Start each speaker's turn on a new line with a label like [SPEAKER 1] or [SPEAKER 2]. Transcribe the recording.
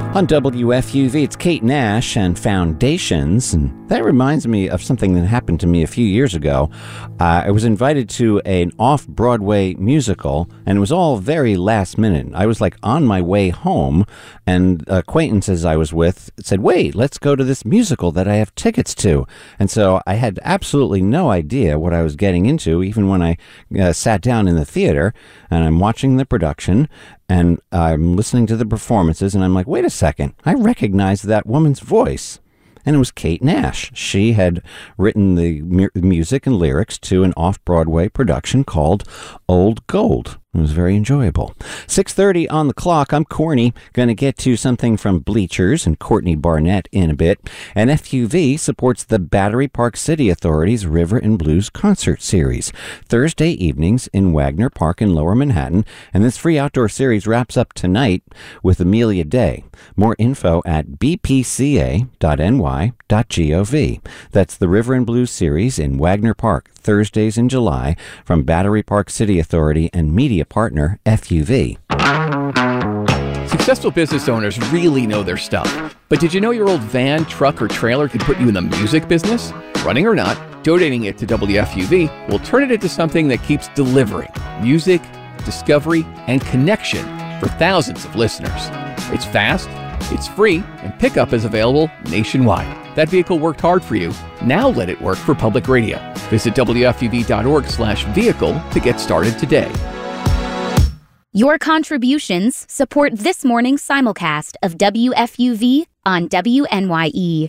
[SPEAKER 1] On WFUV, it's Kate Nash and Foundations, and that reminds me of something that happened to me a few years ago. I was invited to an off-Broadway musical, and it was all very last minute. I was like on my way home, and acquaintances I was with said, "Wait, let's go to this musical that I have tickets to." And so I had absolutely no idea what I was getting into, even when I sat down in the theater, and I'm watching the production, and I'm listening to the performances, and I'm like, wait a second, I recognize that woman's voice. And it was Kate Nash. She had written the music and lyrics to an off-Broadway production called Old Gold. It was very enjoyable. 6:30 on the clock. I'm Corny. Going to get to something from Bleachers and Courtney Barnett in a bit. And FUV supports the Battery Park City Authority's River and Blues concert series. Thursday evenings in Wagner Park in Lower Manhattan. And this free outdoor series wraps up tonight with Amelia Day. More info at bpca.ny.gov. That's the River and Blues series in Wagner Park, Thursdays in July, from Battery Park City Authority and media partner FUV.
[SPEAKER 2] Successful business owners really know their stuff. But did you know your old van, truck, or trailer could put you in the music business? Running or not, donating it to WFUV will turn it into something that keeps delivering music, discovery, and connection for thousands of listeners. It's fast, it's free, and pickup is available nationwide. That vehicle worked hard for you. Now let it work for public radio. Visit WFUV.org/vehicle to get started today.
[SPEAKER 3] Your contributions support this morning's simulcast of WFUV on WNYE.